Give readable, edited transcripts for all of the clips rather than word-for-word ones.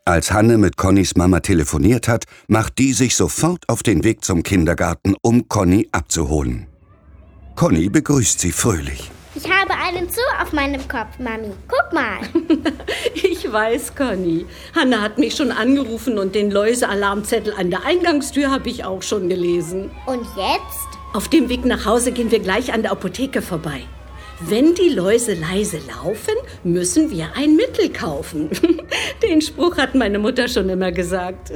Als Hanne mit Connys Mama telefoniert hat, macht die sich sofort auf den Weg zum Kindergarten, um Conny abzuholen. Conny begrüßt sie fröhlich. Ich habe einen Zoo auf meinem Kopf, Mami. Guck mal. Ich weiß, Conny. Hanne hat mich schon angerufen und den Läusealarmzettel an der Eingangstür habe ich auch schon gelesen. Und jetzt? Auf dem Weg nach Hause gehen wir gleich an der Apotheke vorbei. Wenn die Läuse leise laufen, müssen wir ein Mittel kaufen. Den Spruch hat meine Mutter schon immer gesagt.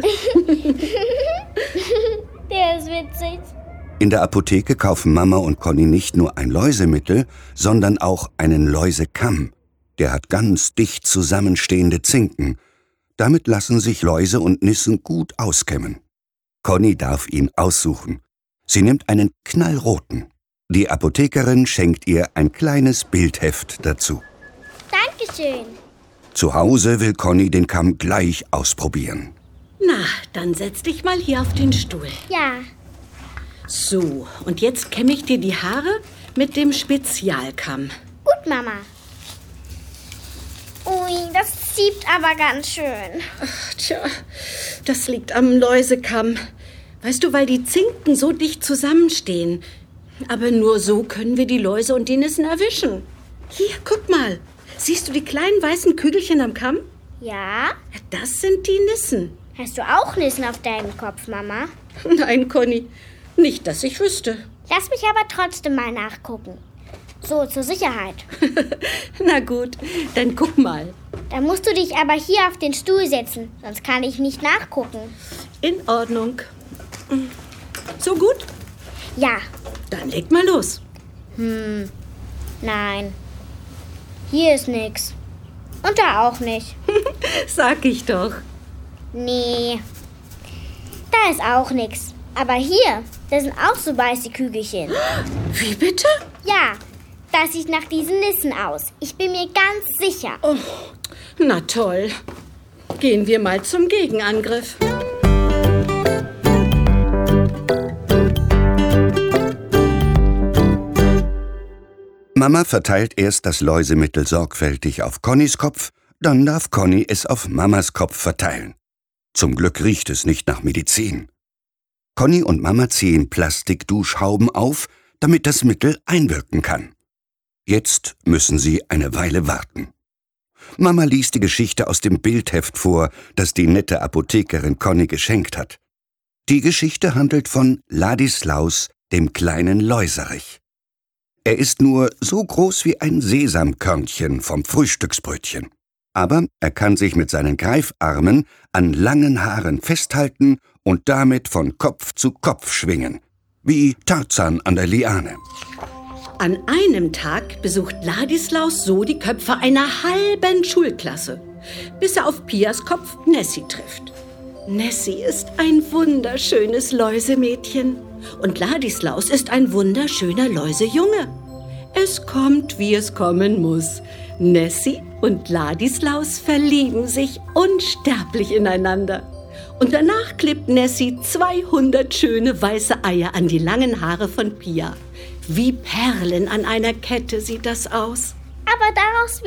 Der ist witzig. In der Apotheke kaufen Mama und Conny nicht nur ein Läusemittel, sondern auch einen Läusekamm. Der hat ganz dicht zusammenstehende Zinken. Damit lassen sich Läuse und Nissen gut auskämmen. Conny darf ihn aussuchen. Sie nimmt einen knallroten. Die Apothekerin schenkt ihr ein kleines Bildheft dazu. Dankeschön. Zu Hause will Conny den Kamm gleich ausprobieren. Na, dann setz dich mal hier auf den Stuhl. Ja. So, und jetzt kämme ich dir die Haare mit dem Spezialkamm. Gut, Mama. Ui, das zieht aber ganz schön. Ach, tja, das liegt am Läusekamm. Weißt du, weil die Zinken so dicht zusammenstehen. Aber nur so können wir die Läuse und die Nissen erwischen. Hier, guck mal. Siehst du die kleinen weißen Kügelchen am Kamm? Ja? Das sind die Nissen. Hast du auch Nissen auf deinem Kopf, Mama? Nein, Conny. Nicht, dass ich wüsste. Lass mich aber trotzdem mal nachgucken. So, zur Sicherheit. Na gut, dann guck mal. Dann musst du dich aber hier auf den Stuhl setzen, sonst kann ich nicht nachgucken. In Ordnung. So gut? Ja. Dann leg mal los. Nein. Hier ist nix. Und da auch nicht. Sag ich doch. Nee. Da ist auch nix. Aber hier, da sind auch so weiße Kügelchen. Wie bitte? Ja, das sieht nach diesen Nissen aus. Ich bin mir ganz sicher. Oh, na toll. Gehen wir mal zum Gegenangriff. Mama verteilt erst das Läusemittel sorgfältig auf Connys Kopf, dann darf Conny es auf Mamas Kopf verteilen. Zum Glück riecht es nicht nach Medizin. Conny und Mama ziehen Plastikduschhauben auf, damit das Mittel einwirken kann. Jetzt müssen sie eine Weile warten. Mama liest die Geschichte aus dem Bildheft vor, das die nette Apothekerin Conny geschenkt hat. Die Geschichte handelt von Ladislaus, dem kleinen Läuserich. Er ist nur so groß wie ein Sesamkörnchen vom Frühstücksbrötchen. Aber er kann sich mit seinen Greifarmen an langen Haaren festhalten und damit von Kopf zu Kopf schwingen, wie Tarzan an der Liane. An einem Tag besucht Ladislaus so die Köpfe einer halben Schulklasse, bis er auf Pias Kopf Nessie trifft. Nessie ist ein wunderschönes Läusemädchen und Ladislaus ist ein wunderschöner Läusejunge. Es kommt, wie es kommen muss. Nessie und Ladislaus verlieben sich unsterblich ineinander. Und danach klebt Nessie 200 schöne weiße Eier an die langen Haare von Pia. Wie Perlen an einer Kette sieht das aus. Aber daraus